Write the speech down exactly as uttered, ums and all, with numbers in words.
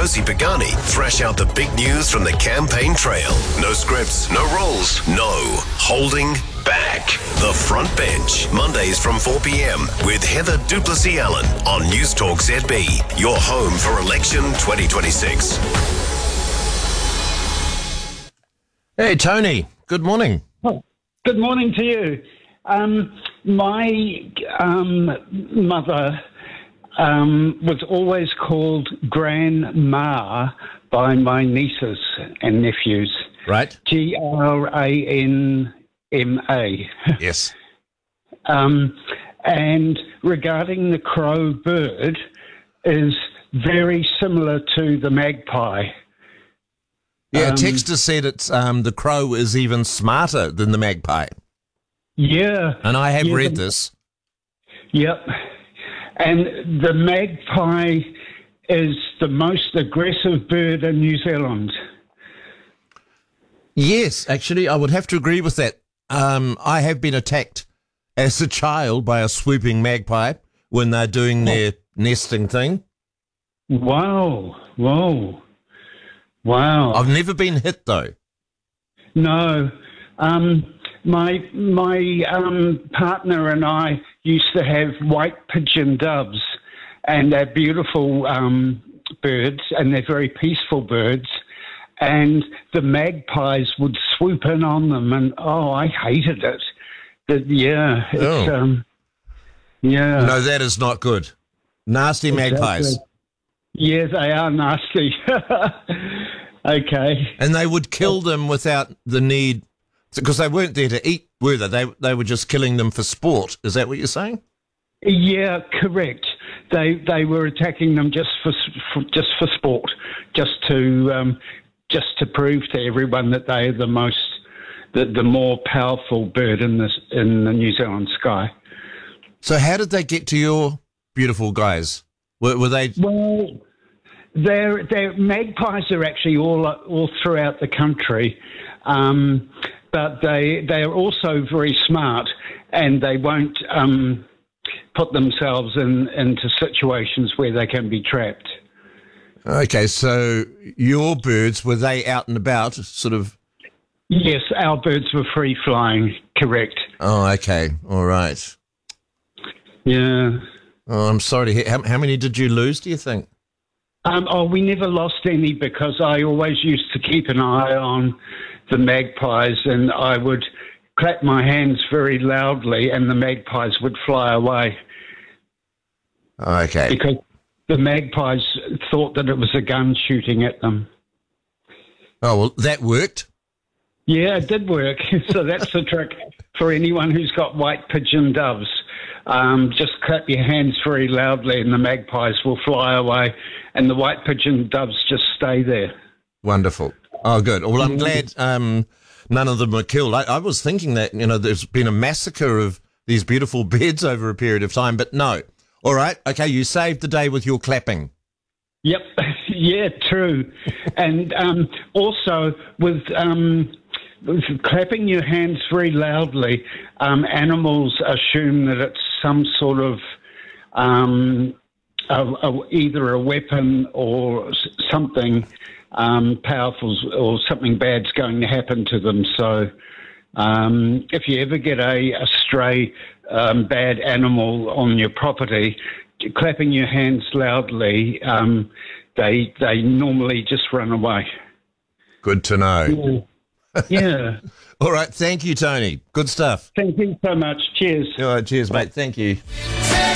Josie Pagani thrash out the big news from the campaign trail. No scripts, no rules, no holding back. The Front Bench, Mondays from four p.m. with Heather Duplessis-Allen on News Talk Z B, your home for election twenty twenty-six. Hey, Tony. Good morning. Oh, good morning to you. Um, my um, mother um, was always called Grandma by my nieces and nephews. Right. G R A N M A. Yes. Um, and regarding the crow bird, is very similar to the magpie. Yeah, Um, Texter said it's um, the crow is even smarter than the magpie. Yeah. And I have Yeah, read the- this. Yep. And the magpie is the most aggressive bird in New Zealand. Yes, actually, I would have to agree with that. Um, I have been attacked as a child by a swooping magpie when they're doing their nesting thing. Wow. Whoa. Wow. I've never been hit, though. No. Um, my my um, partner and I used to have white pigeon doves, and they're beautiful um, birds, and they're very peaceful birds. And the magpies would swoop in on them, and oh, I hated it. But yeah, it's, Oh. um, yeah. No, that is not good. Nasty magpies. Exactly. Yeah, they are nasty. Okay. And they would kill them without the need, because they weren't there to eat, were they? They they were just killing them for sport. Is that what you're saying? Yeah, correct. They they were attacking them just for, for just for sport, just to um, just to prove to everyone that they are the most, the, the more powerful bird in this in the New Zealand sky. So how did they get to your beautiful guys? Were, were they? Well, their their magpies are actually all all throughout the country, um, but they they are also very smart, and they won't um, put themselves in into situations where they can be trapped. Okay, so your birds, were they out and about, sort of? Yes, our birds were free flying. Correct. Oh, okay, all right. Yeah. Oh, I'm sorry to hear. How, how many did you lose, do you think? Um, oh, we never lost any because I always used to keep an eye on the magpies, and I would clap my hands very loudly, and the magpies would fly away Okay. because the magpies thought that it was a gun shooting at them. Oh, well, that worked. Yeah, it did work. So that's the trick for anyone who's got white pigeon doves. Um, just clap your hands very loudly and the magpies will fly away, and the white pigeon doves just stay there. Wonderful. Oh, good. Well, I'm glad um, none of them were killed. I, I was thinking that, you know, there's been a massacre of these beautiful birds over a period of time, but no. All right. Okay, you saved the day with your clapping. Yep. Yeah, true. And um, also with... Um, With clapping your hands very loudly, um, animals assume that it's some sort of um, a, a, either a weapon or s- something um, powerful or something bad's going to happen to them. So um, if you ever get a, a stray um, bad animal on your property, clapping your hands loudly, um, they they normally just run away. Good to know. Yeah. Yeah. All right. Thank you, Tony. Good stuff. Thank you so much. Cheers. All right. Cheers, mate. Thank you.